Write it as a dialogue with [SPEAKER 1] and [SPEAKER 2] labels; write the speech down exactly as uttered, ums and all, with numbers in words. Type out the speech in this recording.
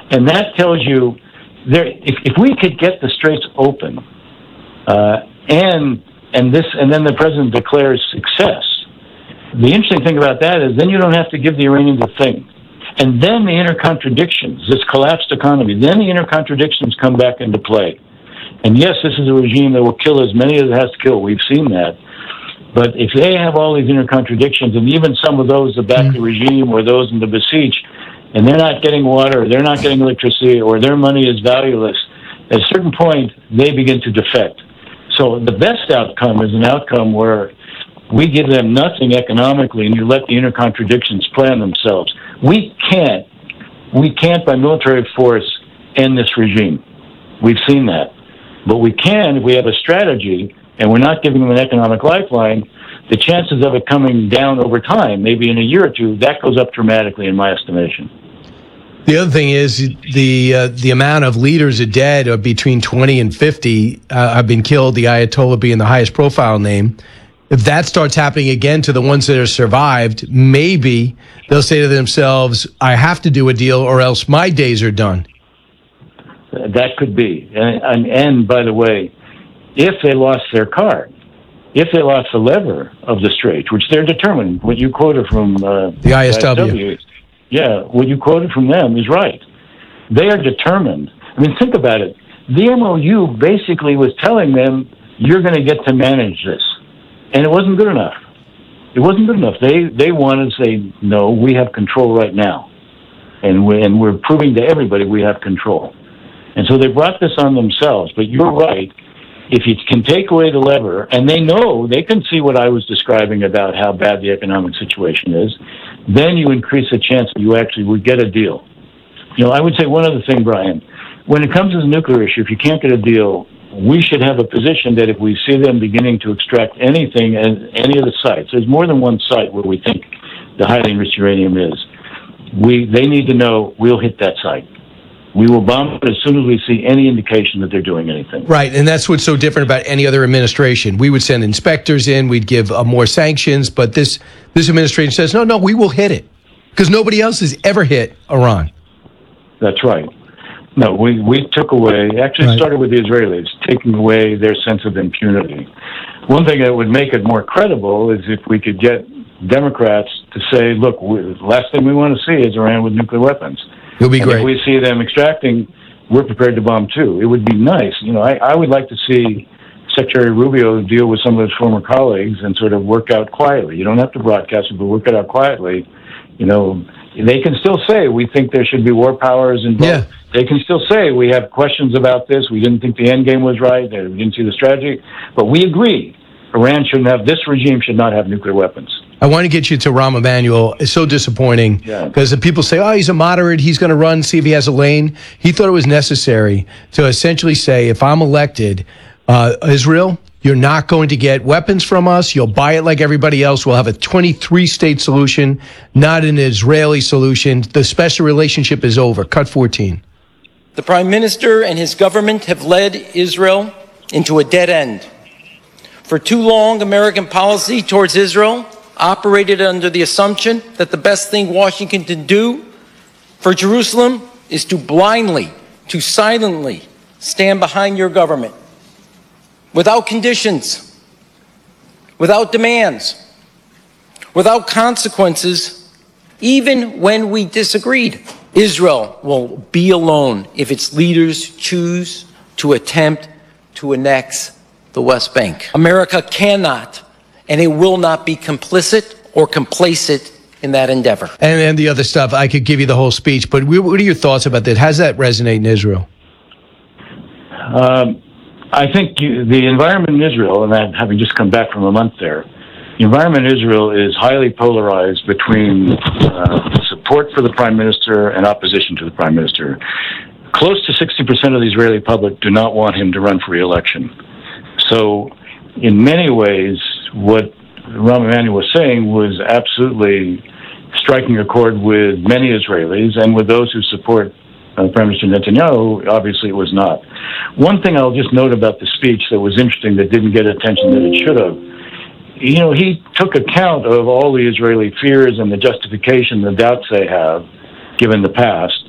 [SPEAKER 1] And that tells you, there. If, if we could get the straits open, uh, and and this, and then the president declares success. The interesting thing about that is then you don't have to give the Iranians a thing. And then the inner contradictions, this collapsed economy, then the inner contradictions come back into play. And yes, this is a regime that will kill as many as it has to kill. We've seen that. But if they have all these inner contradictions, and even some of those that back the regime or those in the besiege, and they're not getting water, or they're not getting electricity, or their money is valueless, at a certain point, they begin to defect. So the best outcome is an outcome where we give them nothing economically, and you let the inner contradictions plan themselves. We can't, we can't by military force end this regime. We've seen that. But we can if we have a strategy, and we're not giving them an economic lifeline. The chances of it coming down over time, maybe in a year or two, that goes up dramatically in my estimation.
[SPEAKER 2] The other thing is the uh, the amount of leaders are dead, or between twenty and fifty, uh, have been killed, the Ayatollah being the highest profile name. If that starts happening again to the ones that are survived, maybe they'll say to themselves, I have to do a deal or else my days are done.
[SPEAKER 1] That could be. And, and, and by the way, if they lost their card, if they lost the lever of the Straits, which they're determined, what you quoted from uh,
[SPEAKER 2] the I S W. I S W,
[SPEAKER 1] yeah, what you quoted from them is right. They are determined. I mean, think about it. The M O U basically was telling them, you're going to get to manage this. And it wasn't good enough. It wasn't good enough. They they wanted to say, no, we have control right now. And, we, and we're proving to everybody we have control. And so they brought this on themselves. But you're right. If you can take away the lever, and they know, they can see what I was describing about how bad the economic situation is, then you increase the chance that you actually would get a deal. You know, I would say one other thing, Brian. When it comes to the nuclear issue, if you can't get a deal, we should have a position that if we see them beginning to extract anything at any of the sites, there's more than one site where we think the highly enriched uranium is, we they need to know we'll hit that site. We will bomb it as soon as we see any indication that they're doing anything.
[SPEAKER 2] Right, and that's what's so different about any other administration. We would send inspectors in, we'd give uh, more sanctions, but this this administration says, no, no, we will hit it, because nobody else has ever hit Iran.
[SPEAKER 1] That's right. No, we, we took away, actually
[SPEAKER 2] right.
[SPEAKER 1] started with the Israelis, taking away their sense of impunity. One thing that would make it more credible is if we could get Democrats to say, look, we, the last thing we want to see is Iran with nuclear weapons.
[SPEAKER 2] It'll be
[SPEAKER 1] and
[SPEAKER 2] great.
[SPEAKER 1] If we see them extracting, we're prepared to bomb too. It would be nice. You know, I, I would like to see Secretary Rubio deal with some of his former colleagues and sort of work out quietly. You don't have to broadcast it, but work it out quietly. You know, they can still say we think there should be war powers involved.
[SPEAKER 2] Yeah.
[SPEAKER 1] They can still say we have questions about this. We didn't think the end game was right. We didn't see the strategy. But we agree Iran shouldn't have, this regime should not have nuclear weapons.
[SPEAKER 2] I want to get you to Rahm Emanuel. It's so disappointing because yeah. people say, oh, he's a moderate. He's going to run, see if he has a lane. He thought it was necessary to essentially say, if I'm elected, uh, Israel, you're not going to get weapons from us. You'll buy it like everybody else. We'll have a twenty-three state solution, not an Israeli solution. The special relationship is over. Cut fourteen.
[SPEAKER 3] The Prime Minister and his government have led Israel into a dead end. For too long, American policy towards Israel operated under the assumption that the best thing Washington can do for Jerusalem is to blindly, to silently stand behind your government, without conditions, without demands, without consequences, even when we disagreed. Israel will be alone if its leaders choose to attempt to annex the West Bank. America cannot and it will not be complicit or complacent in that endeavor.
[SPEAKER 2] And then the other stuff, I could give you the whole speech, but what are your thoughts about that? How does that resonate in Israel?
[SPEAKER 1] Um, I think you, the environment in Israel, and that having just come back from a month there, the environment in Israel is highly polarized between uh, support for the prime minister and opposition to the prime minister. Close to sixty percent of the Israeli public do not want him to run for re-election. So in many ways, what Rahm Emanuel was saying was absolutely striking a chord with many Israelis, and with those who support uh, Prime Minister Netanyahu, obviously it was not. One thing I'll just note about the speech that was interesting that didn't get attention that it should have, you know, he took account of all the Israeli fears and the justification, the doubts they have, given the past.